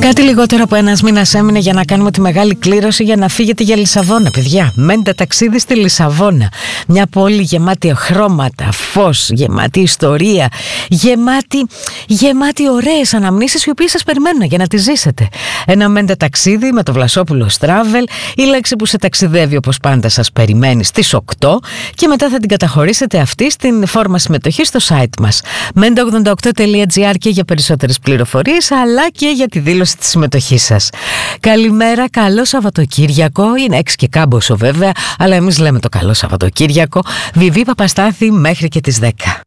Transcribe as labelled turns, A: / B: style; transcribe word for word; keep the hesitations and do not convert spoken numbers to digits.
A: Κάτι λιγότερο από ένας μήνας έμεινε για να κάνουμε τη μεγάλη κλήρωση για να φύγετε για Λισαβόνα, παιδιά. Μέντε ταξίδι στη Λισαβόνα. Μια πόλη γεμάτη χρώματα, φως, γεμάτη ιστορία, γεμάτη, γεμάτη ωραίες αναμνήσεις οι οποίες σας περιμένουν για να τις ζήσετε. Ένα μέντε ταξίδι με το Βλασόπουλο Travel, η λέξη που σε ταξιδεύει όπως πάντα σας περιμένει στις οκτώ και μετά θα την καταχωρήσετε αυτή στην φόρμα συμμετοχή στο site μας μέντε ογδόντα οκτώ τελεία τζι άρ και για περισσότερες πληροφορίες αλλά και για τη δήλωση της συμμετοχής σας. Καλημέρα, καλό Σαββατοκύριακο. Είναι έξι και κάμποσο βέβαια, αλλά εμείς λέμε το καλό Σαββατοκύριακο. Βιβί Παπαστάθη μέχρι και τις δέκα.